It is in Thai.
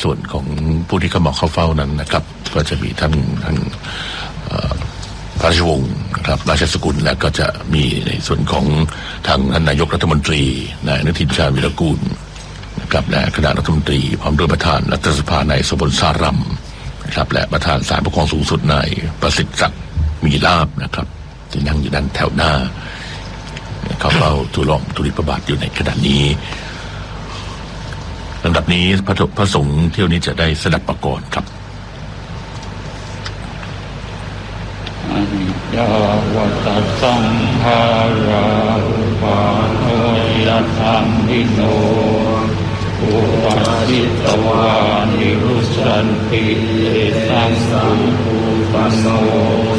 ส่วนของผู้ที่เข้ามาเข้าเฝ้านั้นนะครับก็จะมีท่านพระราชวงศ์นะครับราชสกุลและก็จะมีในส่วนของทางท่านนายกรัฐมนตรีนายอนุทินชาญวีรกูลนะครับและคณะรัฐมนตรีพร้อมด้วยประธานรัฐสภานายสมบูรณ์สารัมนะครับและประธานศาลปกครองสูงสุดนายประสิทธิ์ศักดิ์มีลาภนะครับที่นั่งอยู่ด้านแถวหน้าเข้าเฝ้าทูลธุลีพระบาทอยู่ในขณะนี้ลำดับนี้พระสงฆ์เที่ยวนี้จะได้สดับประกรณ์ครับอนิจจาวัฏสังขาราอุปาโนยัตถังนิโนอุปัสสิตวานิรุสันติเอตังสุปปันโน